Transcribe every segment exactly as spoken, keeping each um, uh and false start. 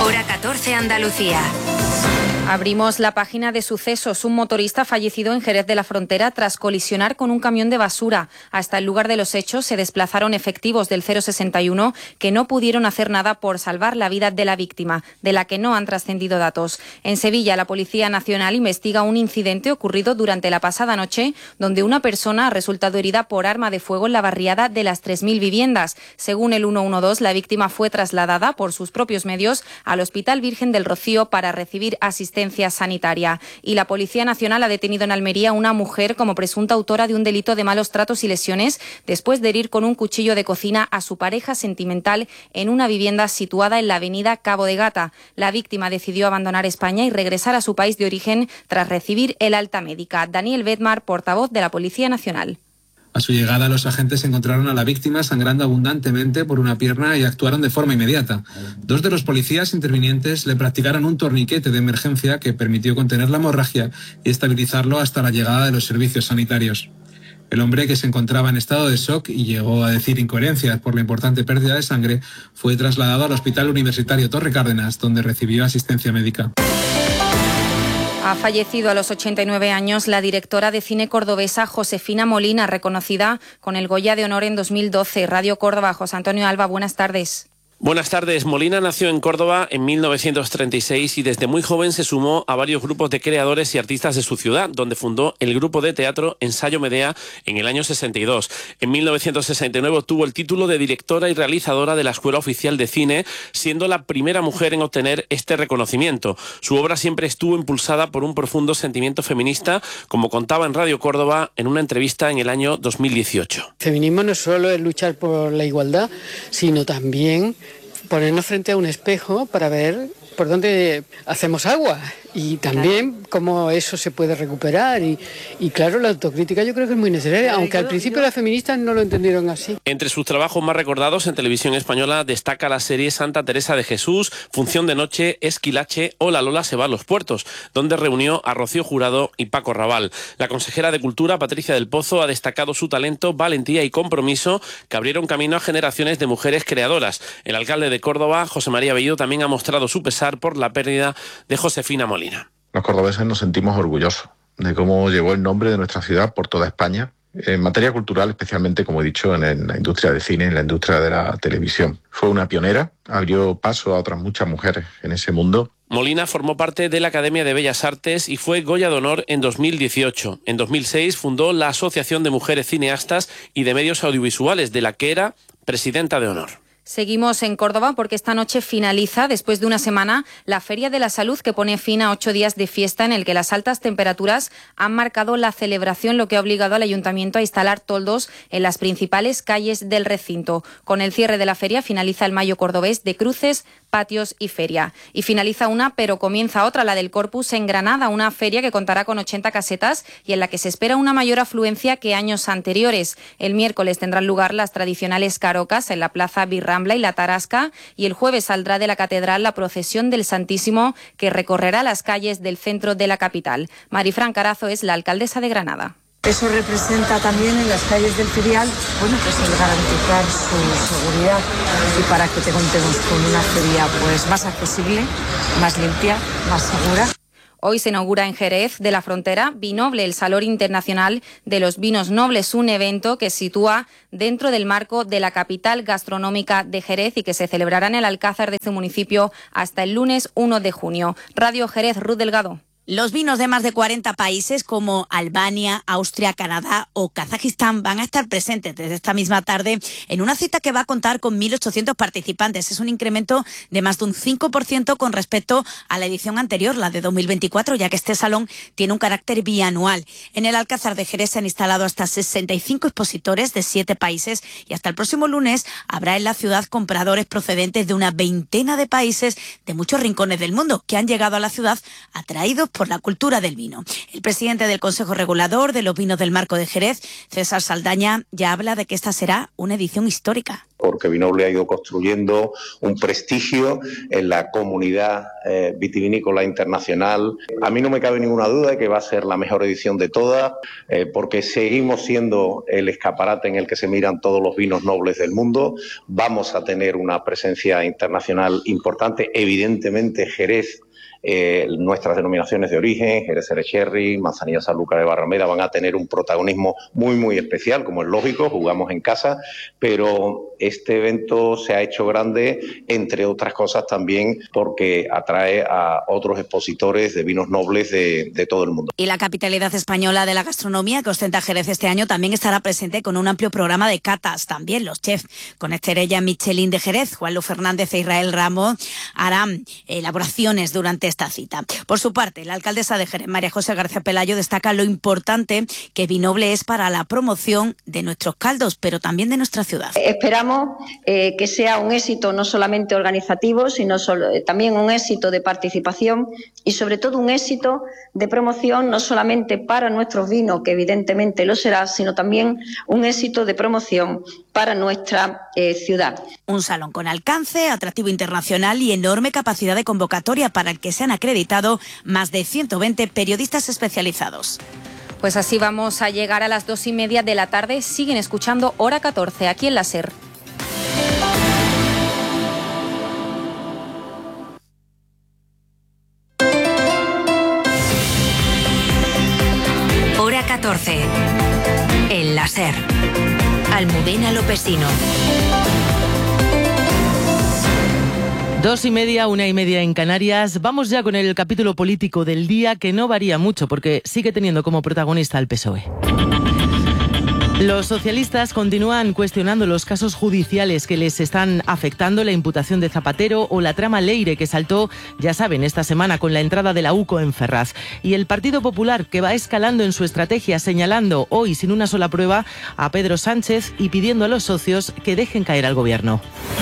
Hora catorce, Andalucía. Abrimos la página de sucesos. Un motorista fallecido en Jerez de la Frontera tras colisionar con un camión de basura. Hasta el lugar de los hechos se desplazaron efectivos del cero sesenta y uno que no pudieron hacer nada por salvar la vida de la víctima, de la que no han trascendido datos. En Sevilla, la Policía Nacional investiga un incidente ocurrido durante la pasada noche, donde una persona ha resultado herida por arma de fuego en la barriada de las tres mil viviendas. Según el ciento doce, la víctima fue trasladada por sus propios medios al Hospital Virgen del Rocío para recibir asistencia sanitaria. Y la Policía Nacional ha detenido en Almería a una mujer como presunta autora de un delito de malos tratos y lesiones después de herir con un cuchillo de cocina a su pareja sentimental en una vivienda situada en la avenida Cabo de Gata. La víctima decidió abandonar España y regresar a su país de origen tras recibir el alta médica. Daniel Bedmar, portavoz de la Policía Nacional. A su llegada, los agentes encontraron a la víctima sangrando abundantemente por una pierna y actuaron de forma inmediata. Dos de los policías intervinientes le practicaron un torniquete de emergencia que permitió contener la hemorragia y estabilizarlo hasta la llegada de los servicios sanitarios. El hombre, que se encontraba en estado de shock y llegó a decir incoherencias por la importante pérdida de sangre, fue trasladado al Hospital Universitario Torre Cárdenas, donde recibió asistencia médica. Ha fallecido a los ochenta y nueve años la directora de cine cordobesa Josefina Molina, reconocida con el Goya de Honor en dos mil doce. Radio Córdoba, José Antonio Alba, buenas tardes. Buenas tardes. Molina nació en Córdoba en mil novecientos treinta y seis y desde muy joven se sumó a varios grupos de creadores y artistas de su ciudad, donde fundó el grupo de teatro Ensayo Medea en el año sesenta y dos. En mil novecientos sesenta y nueve obtuvo el título de directora y realizadora de la Escuela Oficial de Cine, siendo la primera mujer en obtener este reconocimiento. Su obra siempre estuvo impulsada por un profundo sentimiento feminista, como contaba en Radio Córdoba en una entrevista en el año dos mil dieciocho. Feminismo no solo es luchar por la igualdad, sino también ponernos frente a un espejo para ver por dónde hacemos agua y también claro, cómo eso se puede recuperar y, y claro, la autocrítica yo creo que es muy necesaria, aunque al principio las feministas no lo entendieron así. Entre sus trabajos más recordados en televisión española destaca la serie Santa Teresa de Jesús, Función de Noche, Esquilache o La Lola se va a los puertos, donde reunió a Rocío Jurado y Paco Raval. La consejera de Cultura, Patricia del Pozo, ha destacado su talento, valentía y compromiso que abrieron camino a generaciones de mujeres creadoras. El alcalde de Córdoba, José María Bellido, también ha mostrado su pesar por la pérdida de Josefina Molina. Los cordobeses nos sentimos orgullosos de cómo llevó el nombre de nuestra ciudad por toda España, en materia cultural, especialmente, como he dicho, en la industria del cine, en la industria de la televisión. Fue una pionera, abrió paso a otras muchas mujeres en ese mundo. Molina formó parte de la Academia de Bellas Artes y fue Goya de Honor en dos mil dieciocho. En dos mil seis fundó la Asociación de Mujeres Cineastas y de Medios Audiovisuales, de la que era presidenta de honor. Seguimos en Córdoba porque esta noche finaliza, después de una semana, la Feria de la Salud, que pone fin a ocho días de fiesta en el que las altas temperaturas han marcado la celebración, lo que ha obligado al Ayuntamiento a instalar toldos en las principales calles del recinto. Con el cierre de la feria finaliza el mayo cordobés de cruces, patios y feria. Y finaliza una, pero comienza otra, la del Corpus en Granada, una feria que contará con ochenta casetas y en la que se espera una mayor afluencia que años anteriores. El miércoles tendrán lugar las tradicionales carocas en la Plaza Birrambla y la Tarasca, y el jueves saldrá de la catedral la procesión del Santísimo, que recorrerá las calles del centro de la capital. Marifran Carazo es la alcaldesa de Granada. Eso representa también en las calles del ferial, bueno, pues el garantizar su seguridad y para que te contemos con una feria pues más accesible, más limpia, más segura. Hoy se inaugura en Jerez de la Frontera Vinoble, el Salón Internacional de los Vinos Nobles, un evento que se sitúa dentro del marco de la capital gastronómica de Jerez y que se celebrará en el Alcázar de este municipio hasta el lunes primero de junio. Radio Jerez, Ruth Delgado. Los vinos de más de cuarenta países como Albania, Austria, Canadá o Kazajistán van a estar presentes desde esta misma tarde en una cita que va a contar con mil ochocientos participantes. Es un incremento de más de un cinco por ciento con respecto a la edición anterior, la de dos mil veinticuatro, ya que este salón tiene un carácter bianual. En el Alcázar de Jerez se han instalado hasta sesenta y cinco expositores de siete países y hasta el próximo lunes habrá en la ciudad compradores procedentes de una veintena de países de muchos rincones del mundo que han llegado a la ciudad atraídos por la cultura del vino. El presidente del Consejo Regulador de los Vinos del Marco de Jerez, César Saldaña, ya habla de que esta será una edición histórica. Porque Vinoble ha ido construyendo un prestigio en la comunidad eh, vitivinícola internacional. A mí no me cabe ninguna duda de que va a ser la mejor edición de todas, eh, porque seguimos siendo el escaparate en el que se miran todos los vinos nobles del mundo. Vamos a tener una presencia internacional importante. Evidentemente, Jerez, Eh, nuestras denominaciones de origen, Jerez Cherry, Manzanilla Sanlúcar de Barrameda, van a tener un protagonismo muy, muy especial, como es lógico, jugamos en casa, pero este evento se ha hecho grande, entre otras cosas también porque atrae a otros expositores de vinos nobles de, de todo el mundo. Y la capitalidad española de la gastronomía que ostenta Jerez este año también estará presente con un amplio programa de catas. También los chefs con estrella Michelin de Jerez, Juanlu Fernández e Israel Ramos, harán elaboraciones durante esta cita. Por su parte, la alcaldesa de Jerez, María José García Pelayo, destaca lo importante que Vinoble es para la promoción de nuestros caldos, pero también de nuestra ciudad. Esperamos eh, que sea un éxito no solamente organizativo, sino solo, eh, también un éxito de participación y sobre todo un éxito de promoción no solamente para nuestros vinos, que evidentemente lo será, sino también un éxito de promoción para nuestra eh, ciudad. Un salón con alcance, atractivo internacional y enorme capacidad de convocatoria para el que se han acreditado más de ciento veinte periodistas especializados. Pues así vamos a llegar a las dos y media de la tarde. Siguen escuchando Hora catorce aquí en la SER. Hora catorce en la SER. Almudena Lopesino. Dos y media, una y media en Canarias. Vamos ya con el capítulo político del día, que no varía mucho porque sigue teniendo como protagonista al P S O E. Los socialistas continúan cuestionando los casos judiciales que les están afectando, la imputación de Zapatero o la trama Leire que saltó, ya saben, esta semana con la entrada de la U C O en Ferraz. Y el Partido Popular, que va escalando en su estrategia, señalando hoy sin una sola prueba a Pedro Sánchez y pidiendo a los socios que dejen caer al gobierno.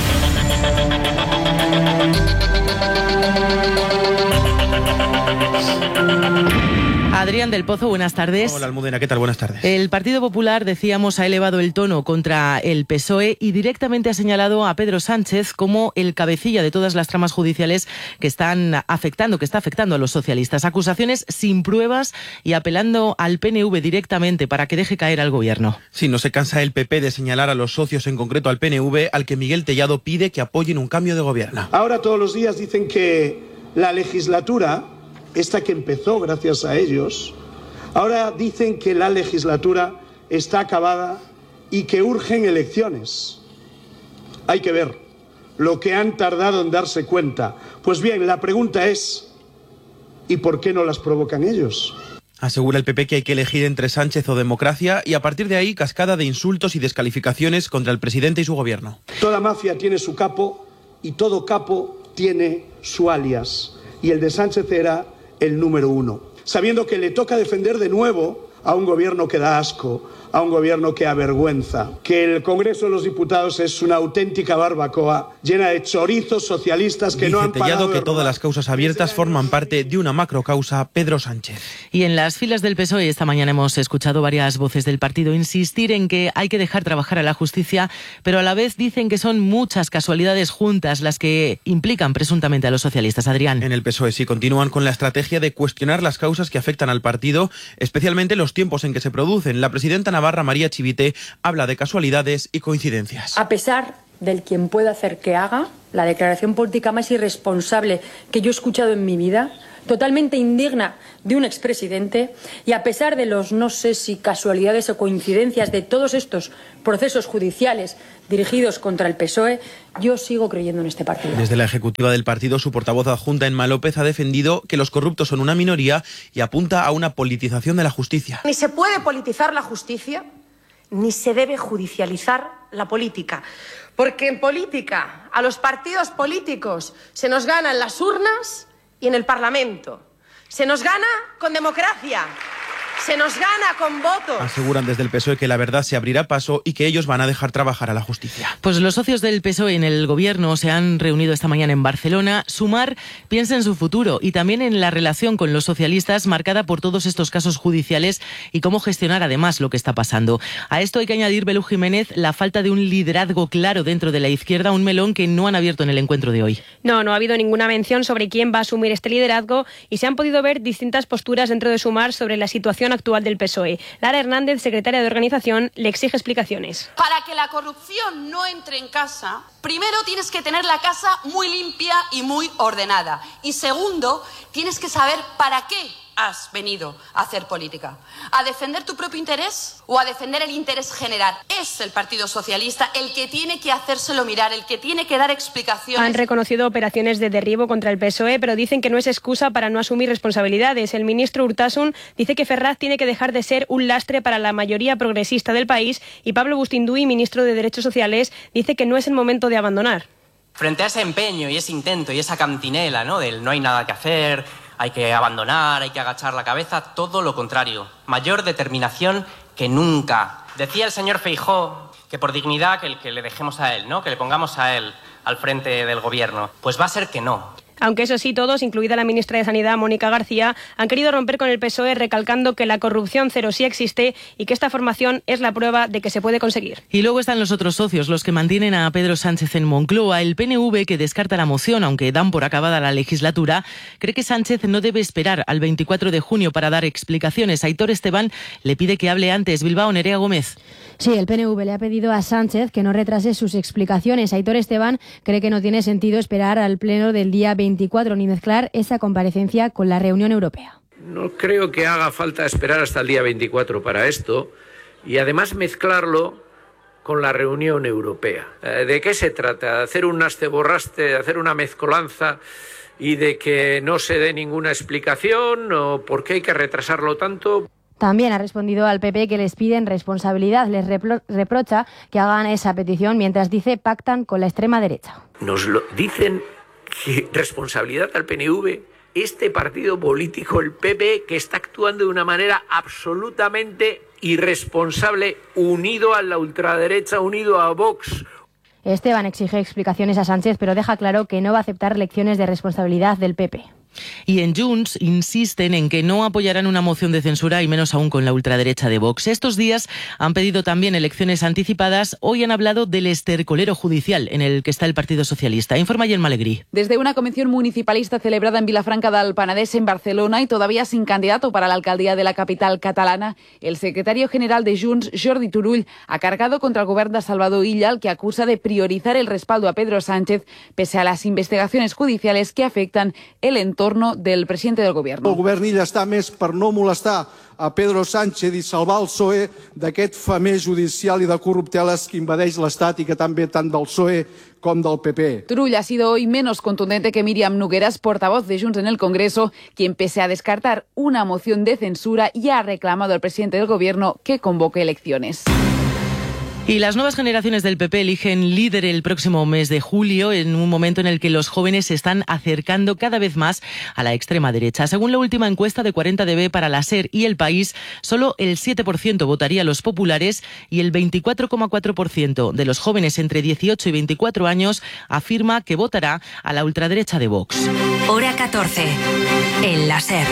Adrián del Pozo, buenas tardes. Hola Almudena, ¿qué tal? Buenas tardes. El Partido Popular, decíamos, ha elevado el tono contra el P S O E y directamente ha señalado a Pedro Sánchez como el cabecilla de todas las tramas judiciales que están afectando, que está afectando a los socialistas. Acusaciones sin pruebas y apelando al P N V directamente para que deje caer al gobierno. Sí, no se cansa el P P de señalar a los socios, en concreto al P N V, al que Miguel Tellado pide que apoyen un cambio de gobierno. Ahora todos los días dicen que la legislatura, esta que empezó gracias a ellos, ahora dicen que la legislatura está acabada y que urgen elecciones. Hay que ver lo que han tardado en darse cuenta. Pues bien, la pregunta es, ¿y por qué no las provocan ellos? Asegura el P P que hay que elegir entre Sánchez o democracia y a partir de ahí cascada de insultos y descalificaciones contra el presidente y su gobierno. Toda mafia tiene su capo y todo capo tiene su alias. Y el de Sánchez era el número uno, sabiendo que le toca defender de nuevo a un gobierno que da asco, a un gobierno que avergüenza, que el Congreso de los Diputados es una auténtica barbacoa llena de chorizos socialistas que Dice no han Tellado parado que de todas robar. las causas abiertas forman parte de una macrocausa Pedro Sánchez. Y en las filas del P S O E esta mañana hemos escuchado varias voces del partido insistir en que hay que dejar trabajar a la justicia, pero a la vez dicen que son muchas casualidades juntas las que implican presuntamente a los socialistas. Adrián. En el P S O E sí continúan con la estrategia de cuestionar las causas que afectan al partido, especialmente los tiempos en que se producen. La presidenta navarra, María Chivite, habla de casualidades y coincidencias. A pesar del quien pueda hacer que haga, la declaración política más irresponsable que yo he escuchado en mi vida, totalmente indigna de un expresidente, y a pesar de los no sé si casualidades o coincidencias de todos estos procesos judiciales dirigidos contra el P S O E, yo sigo creyendo en este partido. Desde la ejecutiva del partido, su portavoz adjunta, Emma López, ha defendido que los corruptos son una minoría y apunta a una politización de la justicia. Ni se puede politizar la justicia, ni se debe judicializar la política. Porque en política, a los partidos políticos se nos gana en las urnas y en el Parlamento. Se nos gana con democracia. Se nos gana con votos. Aseguran desde el P S O E que la verdad se abrirá paso y que ellos van a dejar trabajar a la justicia. Pues los socios del P S O E en el gobierno se han reunido esta mañana en Barcelona. Sumar piensa en su futuro y también en la relación con los socialistas marcada por todos estos casos judiciales y cómo gestionar además lo que está pasando. A esto hay que añadir, Belú Jiménez, la falta de un liderazgo claro dentro de la izquierda, un melón que no han abierto en el encuentro de hoy. No, no ha habido ninguna mención sobre quién va a asumir este liderazgo y se han podido ver distintas posturas dentro de Sumar sobre la situación actual del P S O E. Lara Hernández, secretaria de organización, le exige explicaciones. Para que la corrupción no entre en casa, primero tienes que tener la casa muy limpia y muy ordenada. Y segundo, tienes que saber para qué has venido a hacer política. ¿A defender tu propio interés o a defender el interés general? Es el Partido Socialista el que tiene que hacérselo mirar, el que tiene que dar explicaciones. Han reconocido operaciones de derribo contra el P S O E, pero dicen que no es excusa para no asumir responsabilidades. El ministro Urtasun dice que Ferraz tiene que dejar de ser un lastre para la mayoría progresista del país y Pablo Bustinduy, ministro de Derechos Sociales, dice que no es el momento de abandonar. Frente a ese empeño y ese intento y esa cantinela, ¿no?, del no hay nada que hacer, hay que abandonar, hay que agachar la cabeza, todo lo contrario. Mayor determinación que nunca. Decía el señor Feijóo que por dignidad que, que le dejemos a él, ¿no?, que le pongamos a él al frente del gobierno. Pues va a ser que no. Aunque eso sí, todos, incluida la ministra de Sanidad, Mónica García, han querido romper con el P S O E recalcando que la corrupción cero sí existe y que esta formación es la prueba de que se puede conseguir. Y luego están los otros socios, los que mantienen a Pedro Sánchez en Moncloa. El P N V, que descarta la moción, aunque dan por acabada la legislatura, cree que Sánchez no debe esperar al veinticuatro de junio para dar explicaciones. Aitor Esteban le pide que hable antes. Bilbao, Nerea Gómez. Sí, el P N V le ha pedido a Sánchez que no retrase sus explicaciones. Aitor Esteban cree que no tiene sentido esperar al pleno del día veinticuatro ni mezclar esa comparecencia con la reunión europea. No creo que haga falta esperar hasta el día veinticuatro para esto y además mezclarlo con la reunión europea. ¿De qué se trata? ¿De hacer un nasteborraste, de hacer una mezcolanza y de que no se dé ninguna explicación o por qué hay que retrasarlo tanto? También ha respondido al P P que les piden responsabilidad. Les repro- reprocha que hagan esa petición mientras dice pactan con la extrema derecha. Nos lo dicen que responsabilidad al P N V, este partido político, el P P, que está actuando de una manera absolutamente irresponsable, unido a la ultraderecha, unido a Vox. Esteban exige explicaciones a Sánchez, pero deja claro que no va a aceptar lecciones de responsabilidad del P P. Y en Junts insisten en que no apoyarán una moción de censura y menos aún con la ultraderecha de Vox. Estos días han pedido también elecciones anticipadas. Hoy han hablado del estercolero judicial en el que está el Partido Socialista. Informa Gemma Alegrí. Desde una convención municipalista celebrada en Vilafranca del Penedès, en Barcelona, y todavía sin candidato para la alcaldía de la capital catalana, el secretario general de Junts, Jordi Turull, ha cargado contra el gobierno de Salvador Illa, al que acusa de priorizar el respaldo a Pedro Sánchez pese a las investigaciones judiciales que afectan el entorno del presidente del gobierno. El govern Illa està més per no molestar a Pedro Sánchez i salvar el P S O E d'aquest famés judicial i de corrupteles que invadeix l'Estat i que també tant del P S O E com del P P. Turull ha sido hoy menos contundente que Míriam Nogueras, portavoz de Junts en el Congreso, quien pese a descartar una moción de censura ya ha reclamado al presidente del gobierno que convoque elecciones. Y las nuevas generaciones del P P eligen líder el próximo mes de julio, en un momento en el que los jóvenes se están acercando cada vez más a la extrema derecha. Según la última encuesta de cuarenta D B para la SER y El País, solo el siete por ciento votaría a los populares y el veinticuatro coma cuatro por ciento de los jóvenes entre dieciocho y veinticuatro años afirma que votará a la ultraderecha de Vox. Hora catorce. En la SER.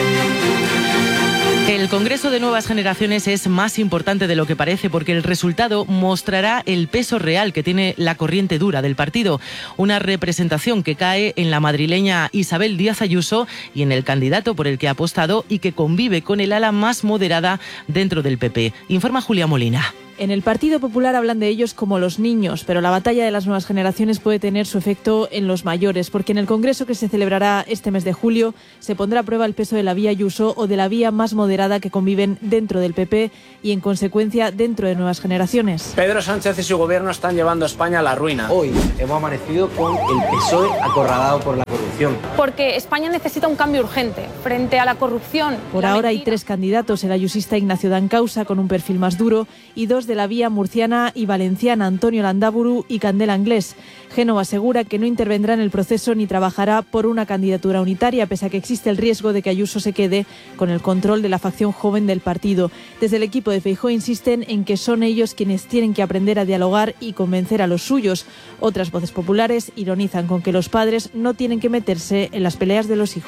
El Congreso de Nuevas Generaciones es más importante de lo que parece porque el resultado mostrará el peso real que tiene la corriente dura del partido. Una representación que cae en la madrileña Isabel Díaz Ayuso y en el candidato por el que ha apostado y que convive con el ala más moderada dentro del P P. Informa Julia Molina. En el Partido Popular hablan de ellos como los niños, pero la batalla de las nuevas generaciones puede tener su efecto en los mayores, porque en el Congreso que se celebrará este mes de julio se pondrá a prueba el peso de la vía Ayuso o de la vía más moderada que conviven dentro del P P y, en consecuencia, dentro de nuevas generaciones. Pedro Sánchez y su gobierno están llevando a España a la ruina. Hoy hemos amanecido con el P S O E acorralado por la corrupción. Porque España necesita un cambio urgente frente a la corrupción. Por ahora hay tres candidatos, el ayusista Ignacio Dancausa, con un perfil más duro, y dos bloqueos de la vía murciana y valenciana, Antonio Landaburu y Candela Anglés. Génova asegura que no intervendrá en el proceso ni trabajará por una candidatura unitaria, pese a que existe el riesgo de que Ayuso se quede con el control de la facción joven del partido. Desde el equipo de Feijóo insisten en que son ellos quienes tienen que aprender a dialogar y convencer a los suyos. Otras voces populares ironizan con que los padres no tienen que meterse en las peleas de los hijos.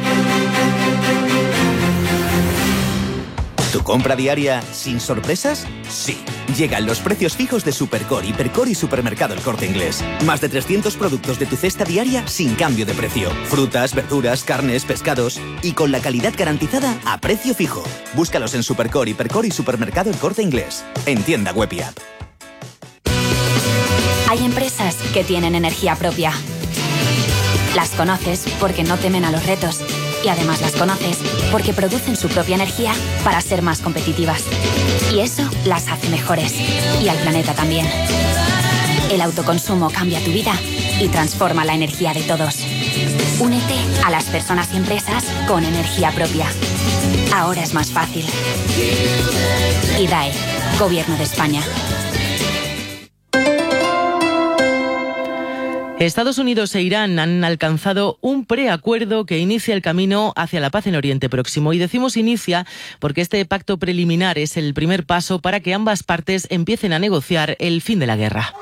¿Tu compra diaria sin sorpresas? Sí. Llegan los precios fijos de Supercore, Hipercore y Supermercado El Corte Inglés. Más de trescientos productos de tu cesta diaria sin cambio de precio. Frutas, verduras, carnes, pescados y con la calidad garantizada a precio fijo. Búscalos en Supercore, Hipercore y Supermercado El Corte Inglés. En tienda web y app. Hay empresas que tienen energía propia. Las conoces porque no temen a los retos. Y además las conoces porque producen su propia energía para ser más competitivas. Y eso las hace mejores. Y al planeta también. El autoconsumo cambia tu vida y transforma la energía de todos. Únete a las personas y empresas con energía propia. Ahora es más fácil. I D A E, Gobierno de España. Estados Unidos e Irán han alcanzado un preacuerdo que inicia el camino hacia la paz en Oriente Próximo. Y decimos inicia porque este pacto preliminar es el primer paso para que ambas partes empiecen a negociar el fin de la guerra.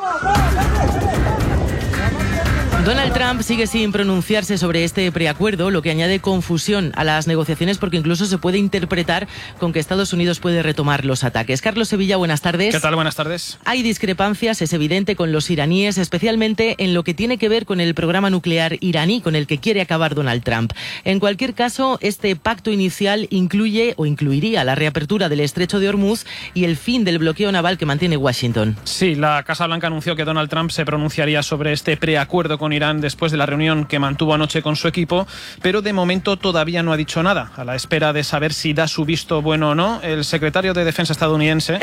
Donald Trump sigue sin pronunciarse sobre este preacuerdo, lo que añade confusión a las negociaciones porque incluso se puede interpretar con que Estados Unidos puede retomar los ataques. Carlos Sevilla, buenas tardes. ¿Qué tal? Buenas tardes. Hay discrepancias, es evidente, con los iraníes, especialmente en lo que tiene que ver con el programa nuclear iraní con el que quiere acabar Donald Trump. En cualquier caso, este pacto inicial incluye o incluiría la reapertura del estrecho de Hormuz y el fin del bloqueo naval que mantiene Washington. Sí, la Casa Blanca anunció que Donald Trump se pronunciaría sobre este preacuerdo con Irán después de la reunión que mantuvo anoche con su equipo, pero de momento todavía no ha dicho nada. A la espera de saber si da su visto bueno o no, el secretario de Defensa estadounidense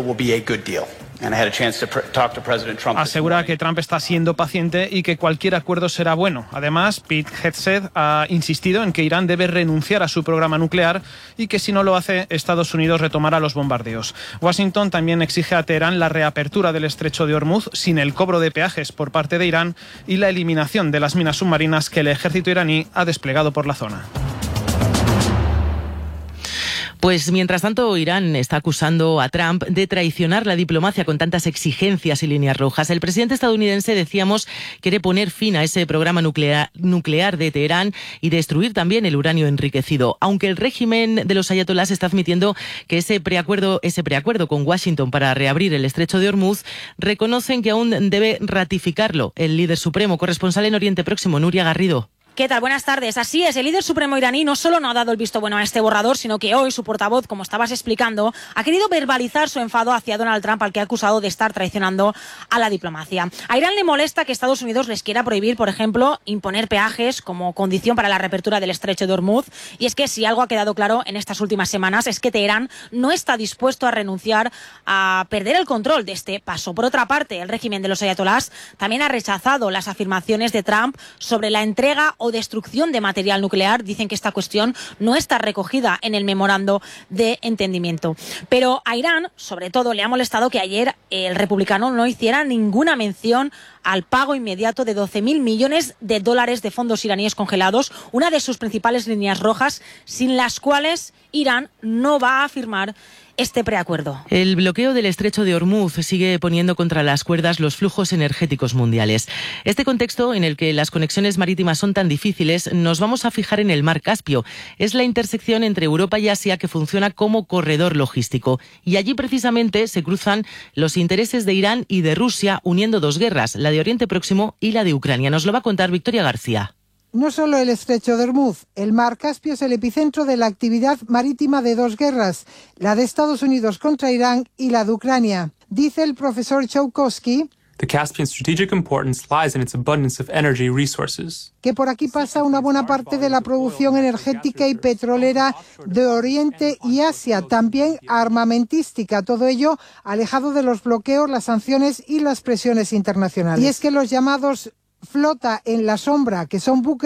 asegura que Trump está siendo paciente y que cualquier acuerdo será bueno. Además, Pete Hegseth ha insistido en que Irán debe renunciar a su programa nuclear y que si no lo hace, Estados Unidos retomará los bombardeos. Washington también exige a Teherán la reapertura del estrecho de Hormuz sin el cobro de peajes por parte de Irán y la eliminación de las minas submarinas que el ejército iraní ha desplegado por la zona. Pues mientras tanto, Irán está acusando a Trump de traicionar la diplomacia con tantas exigencias y líneas rojas. El presidente estadounidense, decíamos, quiere poner fin a ese programa nuclear, nuclear de Teherán y destruir también el uranio enriquecido. Aunque el régimen de los ayatolás está admitiendo que ese preacuerdo, ese preacuerdo con Washington para reabrir el estrecho de Hormuz, reconocen que aún debe ratificarlo el líder supremo. Corresponsal en Oriente Próximo, Nuria Garrido. ¿Qué tal? Buenas tardes. Así es, el líder supremo iraní no solo no ha dado el visto bueno a este borrador, sino que hoy su portavoz, como estabas explicando, ha querido verbalizar su enfado hacia Donald Trump, al que ha acusado de estar traicionando a la diplomacia. A Irán le molesta que Estados Unidos les quiera prohibir, por ejemplo, imponer peajes como condición para la reapertura del estrecho de Hormuz. Y es que si algo ha quedado claro en estas últimas semanas es que Teherán no está dispuesto a renunciar a perder el control de este paso. Por otra parte, el régimen de los ayatolás también ha rechazado las afirmaciones de Trump sobre la entrega o destrucción de material nuclear. Dicen que esta cuestión no está recogida en el memorando de entendimiento. Pero a Irán, sobre todo, le ha molestado que ayer el republicano no hiciera ninguna mención al pago inmediato de doce mil millones de dólares de fondos iraníes congelados, una de sus principales líneas rojas, sin las cuales Irán no va a firmar este preacuerdo. El bloqueo del estrecho de Hormuz sigue poniendo contra las cuerdas los flujos energéticos mundiales. Este contexto, en el que las conexiones marítimas son tan difíciles, nos vamos a fijar en el mar Caspio. Es la intersección entre Europa y Asia que funciona como corredor logístico. Y allí precisamente se cruzan los intereses de Irán y de Rusia, uniendo dos guerras, la de Oriente Próximo y la de Ucrania. Nos lo va a contar Victoria García. No solo el estrecho de Hormuz, el mar Caspio es el epicentro de la actividad marítima de dos guerras, la de Estados Unidos contra Irán y la de Ucrania. Dice el profesor Chowkowski The Caspian's strategic importance lies in its abundance of energy resources. Que por aquí pasa una buena parte de la producción energética y petrolera de Oriente y Asia, también armamentística, todo ello alejado de los bloqueos, las sanciones y las presiones internacionales. Y es que los llamados flota en la sombra, que son buques